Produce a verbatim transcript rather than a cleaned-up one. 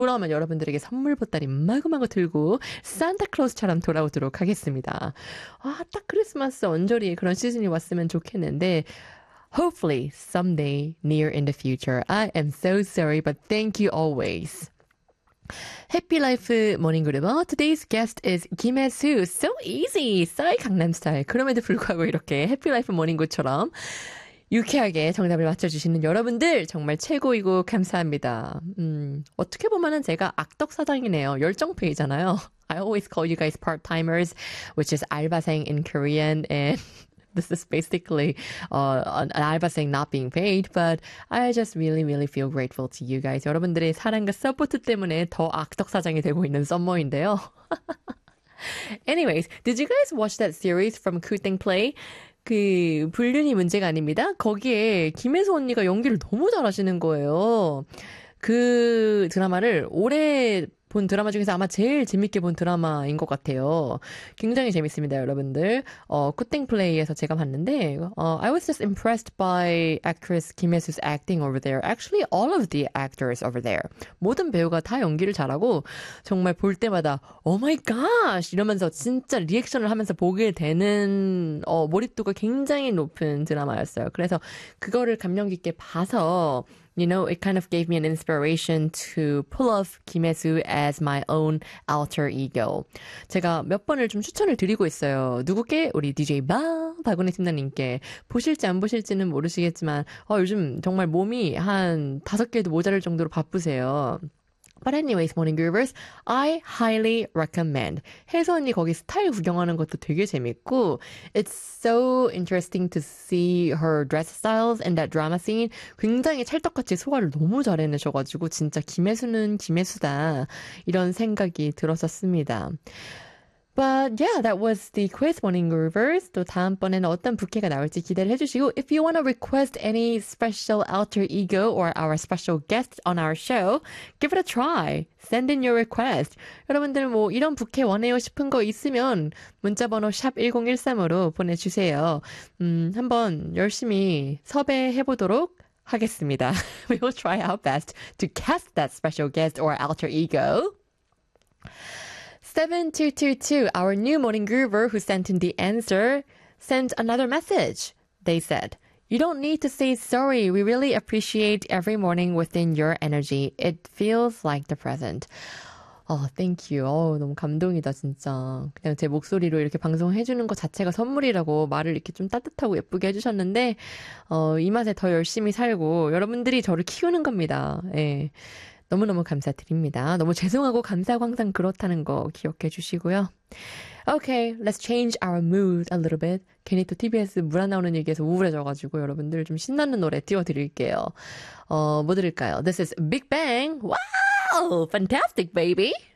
돌아오면 여러분들에게 선물 보따리 마구마구 들고 산타클로스처럼 돌아오도록 하겠습니다. 아, 딱 크리스마스 언저리에 그런 시즌이 왔으면 좋겠는데 hopefully someday near in the future. I am so sorry, but thank you always. 해피라이프 모닝그룹 Today's guest is 김혜수. So easy. 싸이 강남스타일. 그럼에도 불구하고 이렇게 해피라이프 모닝굿처럼 유쾌하게 정답을 맞춰주시는 여러분들 정말 최고이고 감사합니다. 음, 어떻게 보면은 제가 악덕사장이네요. 열정페이잖아요. I always call you guys part-timers, which is 알바생 in Korean, and this is basically uh, an 알바생 not being paid, but I just really, really feel grateful to you guys. 여러분들의 사랑과 서포트 때문에 더 악덕사장이 되고 있는 썸머인데요. Anyways, did you guys watch that series from Kooting Play? 그 불륜이 문제가 아닙니다. 거기에 김혜수 언니가 연기를 너무 잘하시는 거예요. 그 드라마를 올해 본 드라마 중에서 아마 제일 재밌게 본 드라마인 것 같아요. 굉장히 재밌습니다, 여러분들. 어, 쿠땡 플레이에서 제가 봤는데, 어, I was just impressed by actress 김혜수's acting over there. Actually, all of the actors over there. 모든 배우가 다 연기를 잘하고, 정말 볼 때마다, oh my gosh! 이러면서 진짜 리액션을 하면서 보게 되는, 어, 몰입도가 굉장히 높은 드라마였어요. 그래서 그거를 감명 깊게 봐서, you know, it kind of gave me an inspiration to pull off 김혜수 as my own alter ego. 제가 몇 번을 좀 추천을 드리고 있어요. 누구께? 우리 디제이 바 박은혜 팀장님께. 보실지 안 보실지는 모르시겠지만 어, 요즘 정말 몸이 한 다섯 개도 모자랄 정도로 바쁘세요. But anyways, morning groovers, I highly recommend. 혜수 언니 거기 스타일 구경하는 것도 되게 재밌고, it's so interesting to see her dress styles and that drama scene. 굉장히 찰떡같이 소화를 너무 잘 해내셔가지고 진짜 김혜수는 김혜수다 이런 생각이 들었었습니다. But yeah, that was the quiz morning groovers. 또 다음번에는 어떤 부캐가 나올지 기대를 해주시고 if you want to request any special alter ego or our special guest on our show, give it a try. Send in your request. 여러분들 뭐 이런 부캐 원해요 싶은 거 있으면 문자번호 샵 일공일삼으로 보내주세요. 음, 한번 열심히 섭외해보도록 하겠습니다. We will try our best to cast that special guest or alter ego. seven two two two, our new morning groover who sent in the answer, sent another message. They said, you don't need to say sorry. We really appreciate every morning within your energy. It feels like the present. 어, thank you. 어, 너무 감동이다, 진짜. 그냥 제 목소리로 이렇게 방송해주는 것 자체가 선물이라고 말을 이렇게 좀 따뜻하고 예쁘게 해주셨는데, 어, 이 맛에 더 열심히 살고, 여러분들이 저를 키우는 겁니다. 예. 너무너무 감사드립니다. 너무 죄송하고 감사하고 항상 그렇다는 거 기억해 주시고요. Okay, let's change our mood a little bit. 괜히 또 티비에스 물 안 나오는 얘기에서 우울해져가지고 여러분들 좀 신나는 노래 띄워드릴게요. 어, 뭐 들을까요? This is Big Bang. Wow! Fantastic, baby!